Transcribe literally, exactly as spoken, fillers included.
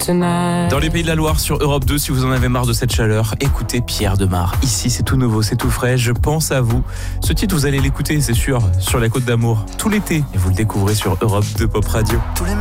tonight. Dans les Pays de la Loire sur Europe deux, si vous en avez marre de cette chaleur, écoutez Pierre Demar. Ici, c'est tout nouveau, c'est tout frais, je pense à vous. Ce titre, vous allez l'écouter, c'est sûr, sur la Côte d'Amour, tout l'été. Et vous le découvrez sur Europe deux Pop Radio.